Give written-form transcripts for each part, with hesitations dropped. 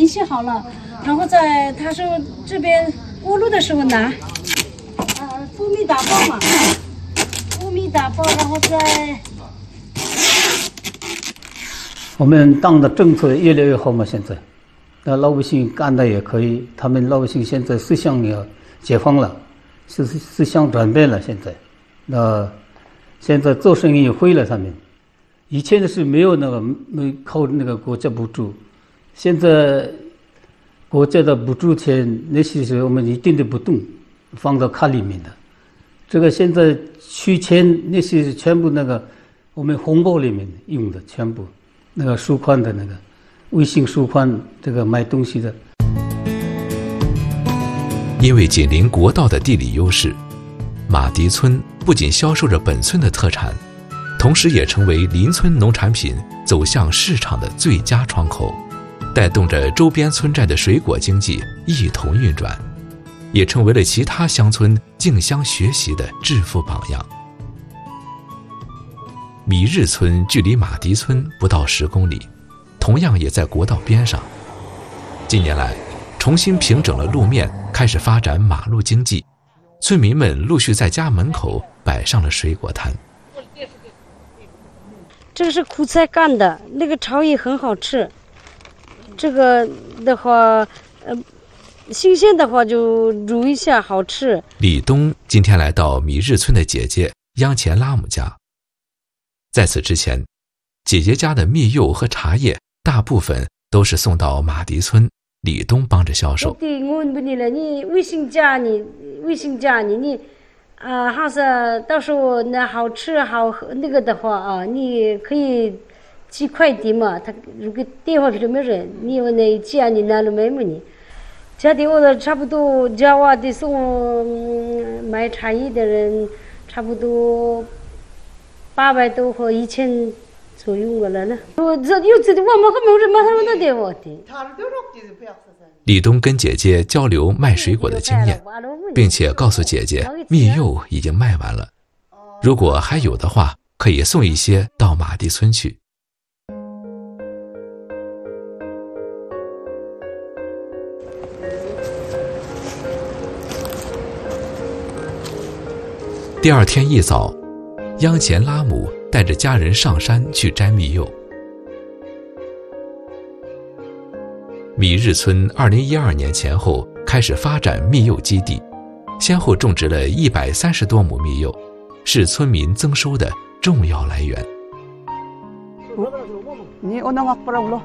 洗好了，然后他说这边过路的时候拿，蜂蜜打包嘛，蜂蜜打包，然后再。 我们党的政策越来越好嘛，现在，那老百姓干的也可以，他们老百姓现在思想也解放了，思想转变了，现在，那现在做生意也会了，他们。以前的是没靠那个国家补助，现在国家的补助钱那些是我们一定的不动，放到卡里面的。这个现在取钱那些全部那个我们红包里面用的全部那个收款的那个微信收款这个买东西的。 因为紧邻国道的地理优势，马蹄村不仅销售着本村的特产，同时也成为邻村农产品走向市场的最佳窗口，带动着周边村寨的水果经济一同运转，也成为了其他乡村竞相学习的致富榜样。米日村距离马蹄村不到10公里，同样也在国道边上。近年来，重新平整了路面，开始发展马路经济，村民们陆续在家门口摆上了水果摊。 这个是苦菜干的，那个炒也很好吃。这个的话，新鲜的话就煮一下好吃。 李东今天来到米日村的姐姐央钱拉姆家，在此之前，姐姐家的蜜柚和茶叶大部分都是送到马蹄村，李东帮着销售。 对，我问你了，你微信加你，还是到时候那好吃好喝那个的话啊，你可以寄快递嘛。他如果电话里头没人，你有那寄啊，你拿了没你？家里我差不多家娃的送买茶叶的人，差不多800多和1000左右了呢。我这有这的我们还没人马上都得我的。 李东跟姐姐交流卖水果的经验，并且告诉姐姐蜜柚已经卖完了，如果还有的话，可以送一些到马蹄村去。第二天一早，央钱拉姆带着家人上山去摘蜜柚。米日村2012年前后开始发展蜜柚基地，先后种植了130多亩蜜柚，是村民增收的重要来源。 你오늘 막 보라 불러.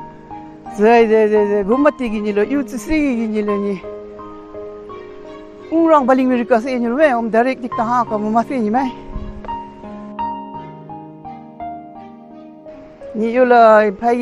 제 고마티기니로 유츠시기니로니. 웅랑 발링미르까 세니로 왜 다렉 딕다 하까 마세니 매. 니 요라 파이